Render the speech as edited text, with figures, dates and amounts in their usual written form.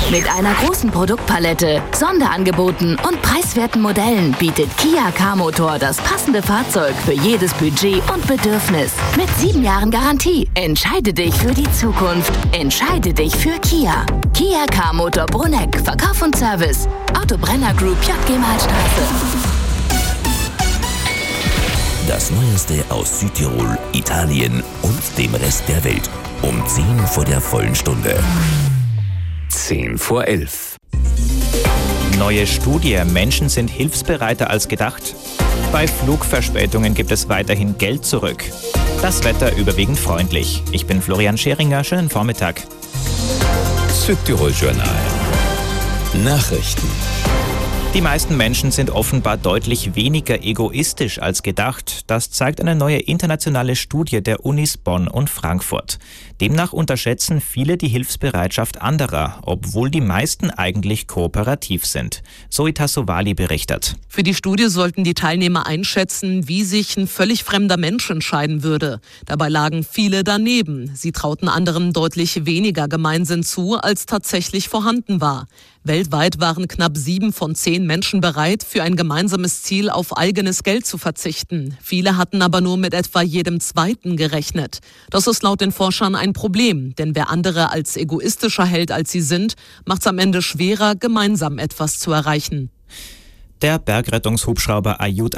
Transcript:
Mit einer großen Produktpalette, Sonderangeboten und preiswerten Modellen bietet Kia K-Motor das passende Fahrzeug für jedes Budget und Bedürfnis. Mit 7 Jahren Garantie. Entscheide dich für die Zukunft. Entscheide dich für Kia. Kia K-Motor Bruneck. Verkauf und Service. Auto Brenner Group, JG Malstraße. Das Neueste aus Südtirol, Italien und dem Rest der Welt. Um 10 vor der vollen Stunde. 10 vor 11. Neue Studie: Menschen sind hilfsbereiter als gedacht. Bei Flugverspätungen gibt es weiterhin Geld zurück. Das Wetter überwiegend freundlich. Ich bin Florian Scheringer. Schönen Vormittag. Südtirol Journal. Nachrichten. Die meisten Menschen sind offenbar deutlich weniger egoistisch als gedacht. Das zeigt eine neue internationale Studie der Unis Bonn und Frankfurt. Demnach unterschätzen viele die Hilfsbereitschaft anderer, obwohl die meisten eigentlich kooperativ sind. Zoe Tassovali berichtet. Für die Studie sollten die Teilnehmer einschätzen, wie sich ein völlig fremder Mensch entscheiden würde. Dabei lagen viele daneben. Sie trauten anderen deutlich weniger Gemeinsinn zu, als tatsächlich vorhanden war. Weltweit waren knapp 7 von 10 Menschen bereit, für ein gemeinsames Ziel auf eigenes Geld zu verzichten. Viele hatten aber nur mit etwa jedem Zweiten gerechnet. Das ist laut den Forschern ein Problem, denn wer andere als egoistischer hält, als sie sind, macht es am Ende schwerer, gemeinsam etwas zu erreichen. Der Bergrettungshubschrauber Ayud